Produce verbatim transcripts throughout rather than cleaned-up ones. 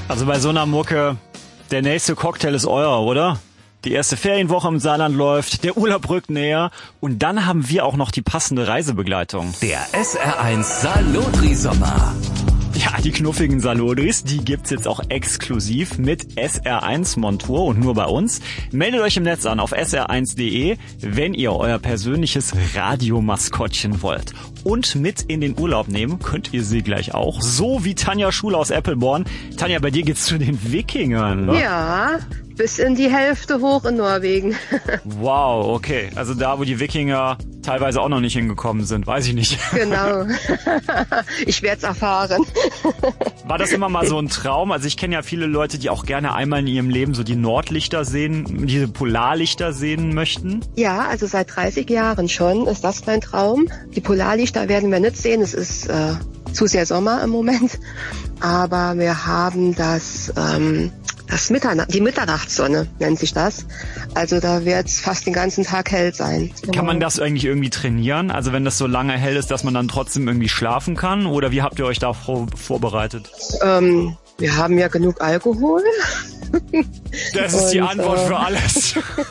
Also bei so einer Mucke, der nächste Cocktail ist euer, oder? Die erste Ferienwoche im Saarland läuft, der Urlaub rückt näher und dann haben wir auch noch die passende Reisebegleitung. Der S R eins Salotri-Sommer. Ja, die knuffigen Salodris, die gibt's jetzt auch exklusiv mit S R eins Montur und nur bei uns. Meldet euch im Netz an auf S R eins Punkt de, wenn ihr euer persönliches Radiomaskottchen wollt. Und mit in den Urlaub nehmen könnt ihr sie gleich auch, so wie Tanja Schule aus Eppelborn. Tanja, bei dir geht's zu den Wikingern, ne? Ja, bis in die Hälfte hoch in Norwegen. Wow, okay. Also da, wo die Wikinger teilweise auch noch nicht hingekommen sind, weiß ich nicht. Genau. Ich werde es erfahren. War das immer mal so ein Traum? Also ich kenne ja viele Leute, die auch gerne einmal in ihrem Leben so die Nordlichter sehen, diese Polarlichter sehen möchten. Ja, also seit dreißig Jahren schon ist das mein Traum. Die Polarlichter werden wir nicht sehen. Es ist äh, zu sehr Sommer im Moment. Aber wir haben das... Ähm, Das Mitternacht, die Mitternachtssonne nennt sich das. Also da wird es fast den ganzen Tag hell sein. Kann man das eigentlich irgendwie trainieren? Also wenn das so lange hell ist, dass man dann trotzdem irgendwie schlafen kann? Oder wie habt ihr euch da vor, vorbereitet? Ähm, wir haben ja genug Alkohol. Das ist Und, die Antwort äh, für alles.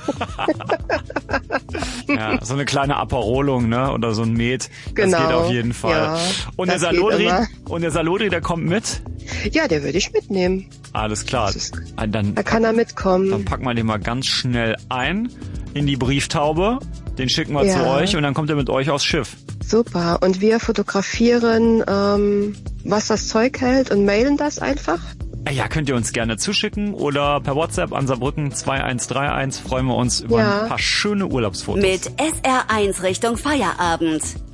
Ja, so eine kleine Aperolung, ne? Oder so ein Met. Genau, das geht auf jeden Fall. ja, und der das geht Salodri, immer. und der Salodri, der kommt mit? Ja, der würde ich mitnehmen. Alles klar. Das ist- Ah, Dann, Da kann er mitkommen. dann packen wir den mal ganz schnell ein in die Brieftaube. Den schicken wir Ja. zu euch und dann kommt er mit euch aufs Schiff. Super. Und wir fotografieren, ähm, was das Zeug hält und mailen das einfach. Ja, könnt ihr uns gerne zuschicken oder per WhatsApp an Saarbrücken zwei eins drei eins. Freuen wir uns über Ja. ein paar schöne Urlaubsfotos. Mit S R eins Richtung Feierabend.